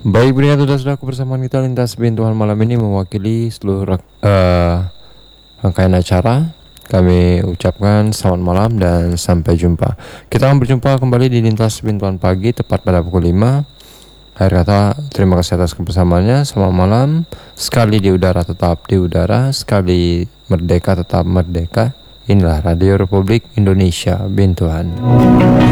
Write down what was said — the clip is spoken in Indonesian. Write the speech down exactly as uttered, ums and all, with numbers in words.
Baik, berikan sudah-sudah kebersamaan kita lintas bintuan malam ini mewakili seluruh uh, rangkaian acara. Kami ucapkan selamat malam dan sampai jumpa. Kita akan berjumpa kembali di lintas bintuan pagi tepat pada pukul lima. Akhir kata, terima kasih atas kebersamaannya. Selamat malam. Sekali di udara tetap di udara, sekali merdeka tetap merdeka. Inilah Radio Republik Indonesia Bintuan.